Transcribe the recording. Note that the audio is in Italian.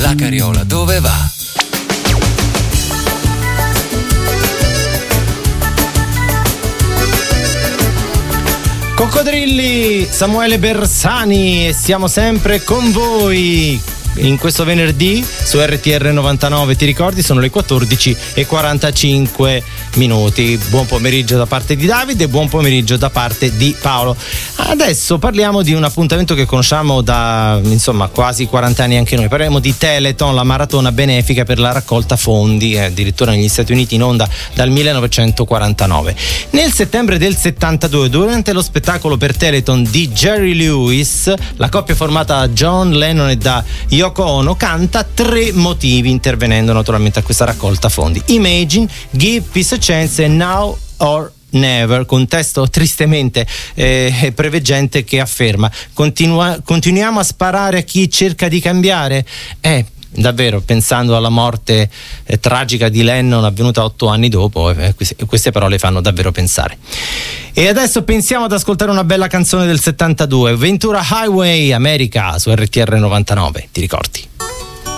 La carriola dove va? Coccodrilli, Samuele Bersani, e siamo sempre con voi in questo venerdì su RTR 99. Ti ricordi? Sono le 14:45 minuti. Buon pomeriggio da parte di Davide e buon pomeriggio da parte di Paolo. Adesso parliamo di un appuntamento che conosciamo da quasi 40 anni anche noi. Parliamo di Telethon, la maratona benefica per la raccolta fondi, addirittura negli Stati Uniti in onda dal 1949. Nel settembre del 72, durante lo spettacolo per Telethon di Jerry Lewis, la coppia formata da John Lennon e da Yoko Ono canta Tre motivi, intervenendo naturalmente a questa raccolta fondi: Imagine, Give Peace a Chance e Now or Never, con testo tristemente preveggente che afferma: continuiamo a sparare a chi cerca di cambiare? Davvero, pensando alla morte tragica di Lennon avvenuta 8 anni dopo, queste parole fanno davvero pensare. E adesso pensiamo ad ascoltare una bella canzone del 72, Ventura Highway, America, su RTR 99, ti ricordi?